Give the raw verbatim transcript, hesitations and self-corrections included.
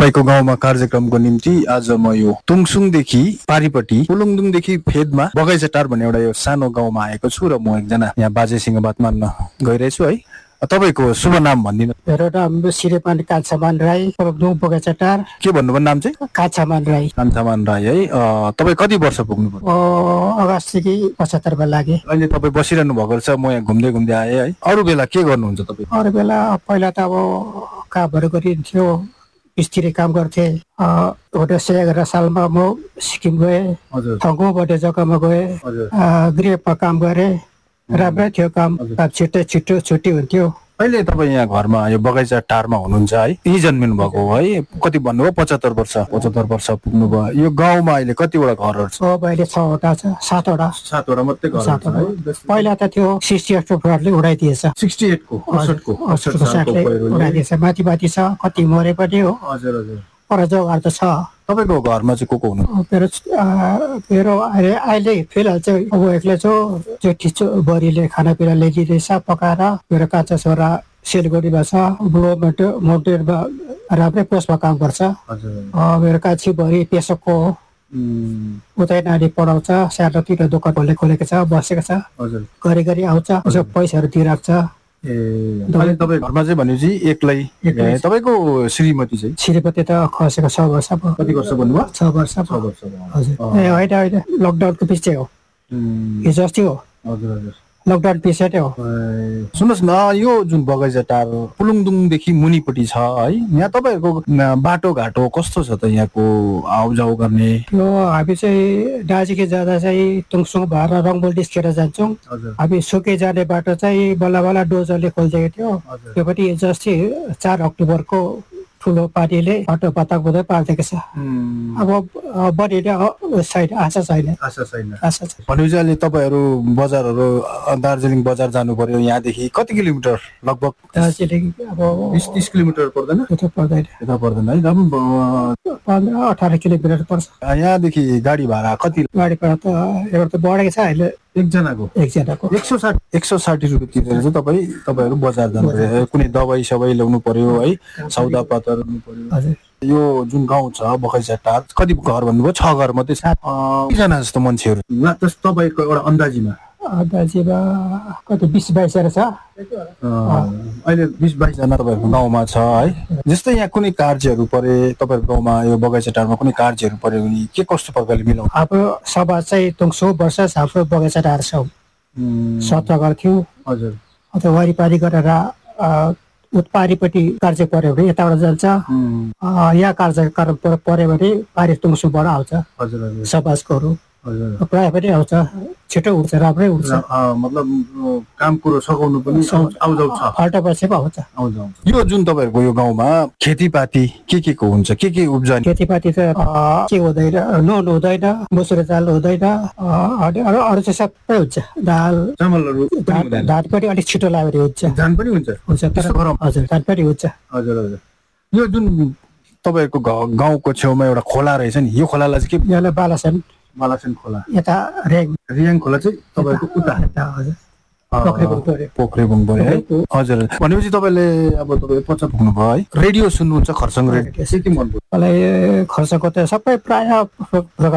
तपाईँको गाउँमा कार्यक्रमको निम्ति आज म यो तुङसुङदेखि पारीपट्टि पुलुङदुङदेखि फेदमा बगैँचाटार भन्ने एउटा यो सानो गाउँमा आएको छु र म एकजना यहाँ बाजेसँग बात मार्न गइरहेछु है। तपाईँको शुभ नाम भनिदिनु। मेरो नाम श्रीमान कान्छामान राई, पुलुङदुङ बगैँचाटार। के भन्नुभयो नाम चाहिँ? कान्छामान राई। कान्छामान राई है। तपाईँ कति वर्ष पुग्नुभयो? अगस्तदेखि पचहत्तरमा लागे। अहिले तपाईँ बसिरहनु भएको छ, म यहाँ घुम्दै घुम्दै आएँ है। अरू बेला के गर्नुहुन्छ तपाईँ? अरू बेला पहिला त अब कामहरू गरिन्थ्यो, मिस्त्री काम गर्थे। उन्नाइस सय एघार सालमा म सिक्किम गएँ, थङ्गु भन्ने जग्गामा गएँ, गृहमा काम गरेँ। राम्रै थियो काम, छिट्टो छिट्टो छुट्टी हुन्थ्यो। अहिले तपाईँ यहाँ घरमा यो बगैँचा टारमा हुनुहुन्छ है, यहीँ जन्मिनु भएको हो है? कति भन्नुभयो? पचहत्तर वर्ष पचहत्तर वर्ष पुग्नुभयो। यो गाउँमा अहिले कतिवटा घरहरू छ? अब अहिले छवटा छ, सातवटा सातवटा मात्रै घर छ। पहिला त त्यो सिक्सटी एट फ्लडले उडाइदिएछ। सिक्सटी एटको अठसट्ठीको उडाइदिएछ। माथि माथि छ, कति मरे पनि हो। हजुर हजुर। पर जग्गाहरू त छ। तपाईँको घरमा चाहिँ को को हुनु? मेरो मेरो अहिले अहिले फिलहाल चाहिँ अब एक्लै छु। जेठी बरीले खानापिना ल्याइदिँदैछ पकाएर। मेरो कान्छा छोरा सिलगढीमा छ, ब्लू माउन्टेनमा राम्रै पोस्टमा काम गर्छ। मेरो कान्छी बरी पेसोकको हो, उतै नानी पढाउँछ। सानोतिनो दोकान खोले खोलेको छ, बसेको छ। घरि घरि आउँछ, यसो पैसाहरू दिइरहेको छ। ए तपाईँ घरमा चाहिँ भनेपछि एक्लै? तपाईँको श्रीमती चाहिँ? श्रीमती त खसेको छ वर्ष। कति वर्ष भन्नुभयो? छ वर्ष। हजुर। ए होइन होइन, लकडाउनको पछि हो, हिजो अस्ति हो। हजुर हजुर, लकडाउन पछि नै हो। सुन्नुहोस् न, यो जुन बगैँचाटार पुलुङदुङदेखि मुनिपट्टि छ है, यहाँ तपाईँहरूको बाटोघाटो कस्तो छ त? यहाँको आउजाउ गर्ने? यो हामी चाहिँ दार्जिलिङ जाँदा चाहिँ तुङसुङ भएर रङबुल निस्केर जान्छौँ। हामी सुके जाने बाटो चाहिँ बल्ल बल्ल डोजरले खोलिदिएको थियो। त्यो पनि हिजो अस्ति चार अक्टोबरको ठुलो पानीले बाटो बताक बताक पारिदिएको छ। अब बनिने छैन, आशा छैन। आशा छैन। आशा छैन। भनेपछि अहिले तपाईँहरू बजारहरू दार्जिलिङ बजार जानु पर्यो, यहाँदेखि कति किलोमिटर लगभग? दार्जिलिङ अब बिस तिस किलोमिटर पर्दैन? त्यस्तो पर्दैन। यता पर्दैन है, पन्ध्र अठार किलोमिटर पर्छ। यहाँदेखि गाडी भाडा कति? गाडी भाडा त एउटा त बढेको छ अहिले। एकजनाको एकजनाको एक सौ साठी एक सौ साठी रुपियाँ तिरेर चाहिँ तपाईँ तपाईँहरू बजार जानु पर्यो। कुनै दबाई सबाई ल्याउनु पर्यो है, सौदापातहरू ल्याउनु पर्यो। यो जुन गाउँ छ बगैँचाटार, कति घर भन्नुभयो? छ घर मात्रै छ। कतिजना जस्तो मान्छेहरू तपाईँको एउटा अन्दाजीमा? अन्दाजीमा कति बिस बाइसजना छ। अहिले बिस बाइसजना तपाईँहरूको गाउँमा छ है। जस्तै यहाँ कुनै कार्यहरू परे तपाईँहरूको गाउँमा, यो बगैँचाटारमा कुनै कार्यहरू पर्यो भने के कस्तो प्रकारले मिलाउनु? हाम्रो सभा चाहिँ तुङसुङ वर्ष हाम्रो बगैँचाटार छ, सत्र गर्थ्यौँ। हजुर। अन्त वारिपारी गरेर उत्पारीपट्टि कार्य पर्यो भने यताबाट जान्छ, यहाँ कार्यक्रम पर्यो भने पारी तुङसुङबाट आउँछ। हजुर। समाजकोहरू प्रायः पनि आउँछ, छिटो उठ्छ, राम्रै उठ्छ। मतलब काम कुरो सघाउनु पनि आउजाउ छ, अल्टो बसेको आउँछ। यो जुन तपाईँहरूको यो गाउँमा खेतीपाती के के को हुन्छ, के के उब्जनी? खेतीपाती त के हुँदैन, नुन हुँदैन, मुसुरी दाल हुँदैन, अरू अरू चाहिँ सबै हुन्छ। दाल चामलहरू, धान पनि अलिक छिटो लाग्यो भने हुन्छ। धान पनि हुन्छ? हुन्छ। हजुर, धान पनि हुन्छ। हजुर हजुर। यो जुन तपाईँहरूको गाउँको छेउमा एउटा खोला रहेछ नि, यो खोलालाई चाहिँ के? यसलाई बालासन बालासन खोला। यता रियाङ रियाङ खोला चाहिँ तपाईँको उता? हजुर, पोखरेबुङ पर्यो। पोखरेबुङ पर्यो है। हजुर। भनेपछि तपाईँले अब तपाईँ पचास पुग्नुभयो है। रेडियो सुन्नुहुन्छ? खरसाङ रेडियो के के मन पर्छ? मलाई खरसाङको त सबै प्रायः